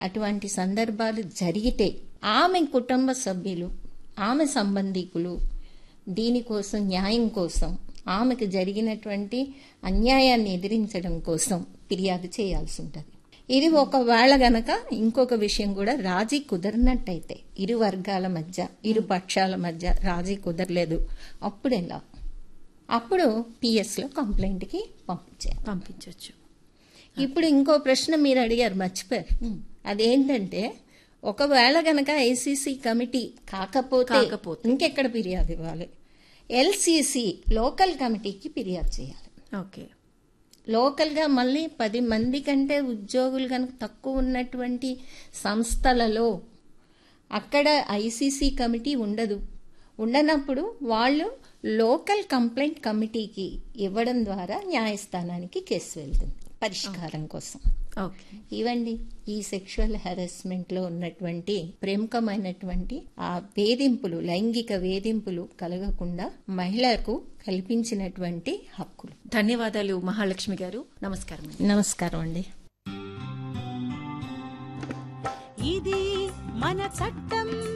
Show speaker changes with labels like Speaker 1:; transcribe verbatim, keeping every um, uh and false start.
Speaker 1: అటువంటి సందర్భాలు జరిగితే ఆమె కుటుంబ సభ్యులు, ఆమె సంబంధికులు దీనికోసం, న్యాయం కోసం, ఆమెకు జరిగినటువంటి అన్యాయాన్ని ఎదిరించడం కోసం ఫిర్యాదు చేయాల్సి ఉంటుంది. ఇది ఒకవేళ గనక ఇంకొక విషయం కూడా, రాజీ కుదరినట్టయితే ఇరు వర్గాల మధ్య, ఇరు పక్షాల మధ్య రాజీ కుదరలేదు, అప్పుడు ఎలా? అప్పుడు పిఎస్లో కంప్లైంట్కి పంపించే
Speaker 2: పంపించవచ్చు.
Speaker 1: ఇప్పుడు ఇంకో ప్రశ్న మీరు అడిగారు, మర్చిపోయారు. అదేంటంటే, ఒకవేళ గనక ఐసీసీ కమిటీ కాకపోతే
Speaker 2: కాకపోతే
Speaker 1: ఇంకెక్కడ ఫిర్యాదు ఇవ్వాలి? ఎల్సీసీ లోకల్ కమిటీకి ఫిర్యాదు చేయాలి.
Speaker 2: ఓకే.
Speaker 1: లోకల్గా మళ్ళీ పది మంది కంటే ఉద్యోగులు కనుక తక్కువ ఉన్నటువంటి సంస్థలలో అక్కడ ఐసీసీ కమిటీ ఉండదు. ఉండనప్పుడు వాళ్ళు లోకల్ కంప్లైంట్ కమిటీకి ఇవ్వడం ద్వారా న్యాయస్థానానికి కేసు వెళ్తుంది పరిష్కారం కోసం.
Speaker 2: ఓకే.
Speaker 1: ఇవండి ఈ సెక్షువల్ హెరాస్మెంట్లో ఉన్నటువంటి ప్రముఖమైనటువంటి ఆ వేధింపులు, లైంగిక వేధింపులు కలగకుండా మహిళలకు కల్పించినటువంటి హక్కులు.
Speaker 2: ధన్యవాదాలు మహాలక్ష్మి గారు. నమస్కారం.
Speaker 1: నమస్కారం అండి.
Speaker 3: ఇది మన చట్టం.